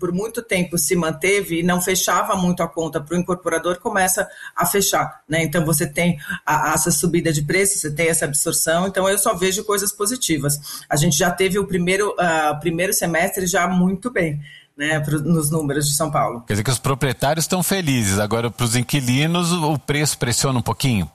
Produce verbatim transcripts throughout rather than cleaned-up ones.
por muito tempo se manteve e não fechava muito a conta para o incorporador, começa a fechar, né? Então você tem a, a, essa subida de preço, você tem essa absorção, então eu só vejo coisas positivas. A gente já teve o primeiro, uh, primeiro semestre já muito bem, né, pro, nos números de São Paulo. Quer dizer que os proprietários estão felizes, agora para os inquilinos o preço pressiona um pouquinho?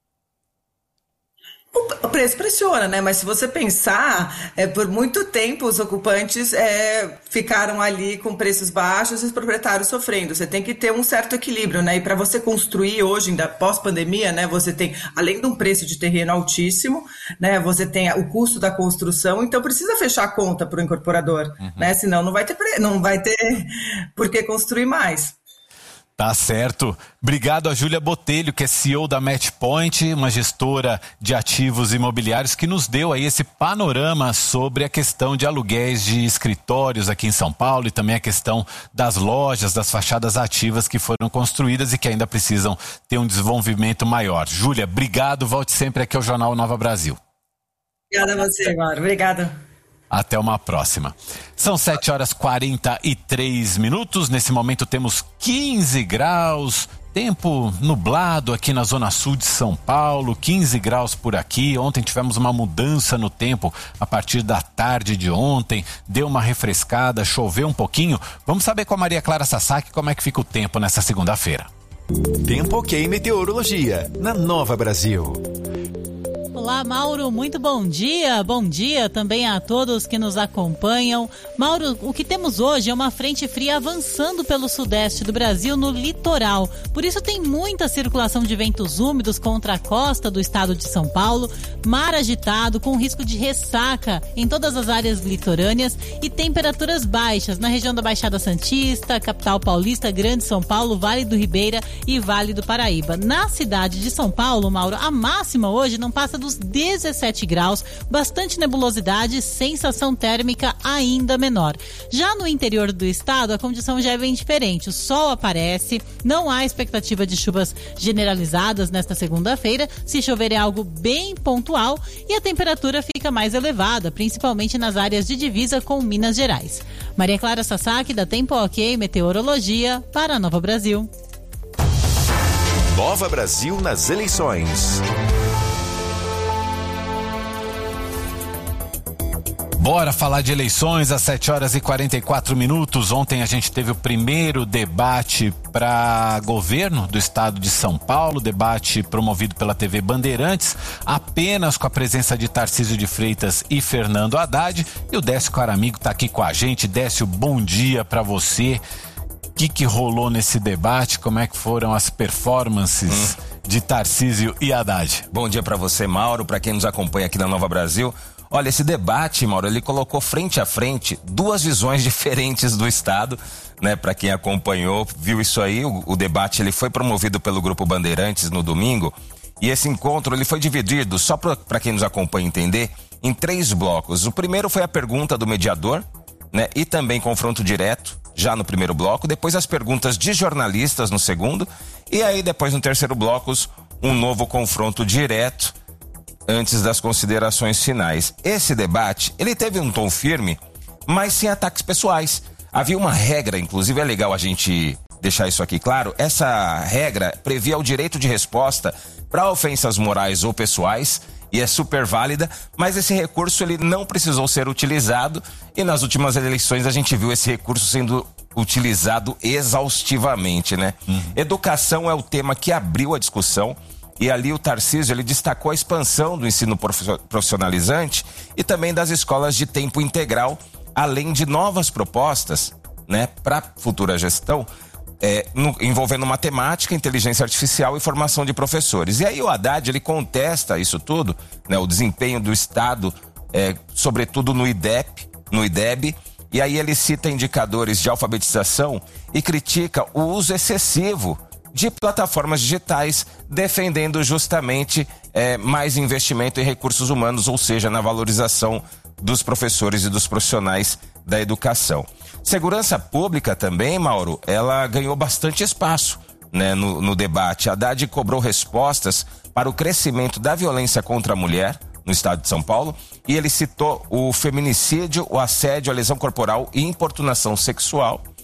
O preço pressiona, né? Mas se você pensar, é, por muito tempo os ocupantes é, ficaram ali com preços baixos e os proprietários sofrendo. Você tem que ter um certo equilíbrio, né? E para você construir hoje, ainda pós-pandemia, né? Você tem, além de um preço de terreno altíssimo, né? Você tem o custo da construção, então precisa fechar a conta para o incorporador, uhum. né? Senão não vai ter, não vai ter por que construir mais. Tá certo. Obrigado a Júlia Botelho, que é C E O da Matchpoint, uma gestora de ativos imobiliários que nos deu aí esse panorama sobre a questão de aluguéis de escritórios aqui em São Paulo e também a questão das lojas, das fachadas ativas que foram construídas e que ainda precisam ter um desenvolvimento maior. Júlia, obrigado. Volte sempre aqui ao Jornal Nova Brasil. Obrigada a você, Mauro. Obrigada. Até uma próxima. São sete horas e quarenta e três minutos. Nesse momento temos quinze graus. Tempo nublado aqui na zona sul de São Paulo. quinze graus por aqui. Ontem tivemos uma mudança no tempo a partir da tarde de ontem. Deu uma refrescada, choveu um pouquinho. Vamos saber com a Maria Clara Sasaki como é que fica o tempo nessa segunda-feira. Tempo Ok Meteorologia, na Nova Brasil. Olá, Mauro, muito bom dia. Bom dia também a todos que nos acompanham. Mauro, o que temos hoje é uma frente fria avançando pelo sudeste do Brasil no litoral. Por isso tem muita circulação de ventos úmidos contra a costa do estado de São Paulo, mar agitado com risco de ressaca em todas as áreas litorâneas e temperaturas baixas na região da Baixada Santista, capital paulista, Grande São Paulo, Vale do Ribeira e Vale do Paraíba. Na cidade de São Paulo, Mauro, a máxima hoje não passa dos dezessete graus, bastante nebulosidade, sensação térmica ainda menor. Já no interior do estado, a condição já é bem diferente. O sol aparece, não há expectativa de chuvas generalizadas nesta segunda-feira. Se chover é algo bem pontual e a temperatura fica mais elevada, principalmente nas áreas de divisa com Minas Gerais. Maria Clara Sasaki, da Tempo Ok Meteorologia, para a Nova Brasil. Nova Brasil nas eleições. Bora falar de eleições às sete horas e quarenta e quatro minutos. Ontem a gente teve o primeiro debate para governo do estado de São Paulo, debate promovido pela T V Bandeirantes, apenas com a presença de Tarcísio de Freitas e Fernando Haddad. E o Décio Caramigo está aqui com a gente. Décio, bom dia para você. O que, que rolou nesse debate? Como é que foram as performances hum. de Tarcísio e Haddad? Bom dia para você, Mauro, para quem nos acompanha aqui na Nova Brasil. Olha, esse debate, Mauro, ele colocou frente a frente duas visões diferentes do Estado, né? Para quem acompanhou, viu isso aí, o, o debate ele foi promovido pelo Grupo Bandeirantes no domingo, e esse encontro ele foi dividido, só para quem nos acompanha entender, em três blocos. O primeiro foi a pergunta do mediador, né? E também confronto direto, já no primeiro bloco, depois as perguntas de jornalistas no segundo, e aí depois no terceiro bloco, um novo confronto direto, antes das considerações finais. Esse debate, ele teve um tom firme, mas sem ataques pessoais. Havia uma regra, inclusive é legal a gente deixar isso aqui claro, essa regra previa o direito de resposta para ofensas morais ou pessoais, e é super válida, mas esse recurso ele não precisou ser utilizado, e nas últimas eleições a gente viu esse recurso sendo utilizado exaustivamente, né? Uhum. Educação é o tema que abriu a discussão, e ali o Tarcísio ele destacou a expansão do ensino profissionalizante e também das escolas de tempo integral, além de novas propostas, né, para futura gestão, é, no, envolvendo matemática, inteligência artificial e formação de professores. E aí o Haddad ele contesta isso tudo, né, o desempenho do Estado, é, sobretudo no I D E P, no I D E B, e aí ele cita indicadores de alfabetização e critica o uso excessivo de plataformas digitais, defendendo justamente é, mais investimento em recursos humanos, ou seja, na valorização dos professores e dos profissionais da educação. Segurança pública também, Mauro, ela ganhou bastante espaço, né, no, no debate. Haddad cobrou respostas para o crescimento da violência contra a mulher no estado de São Paulo, e ele citou o feminicídio, o assédio, a lesão corporal e importunação sexual.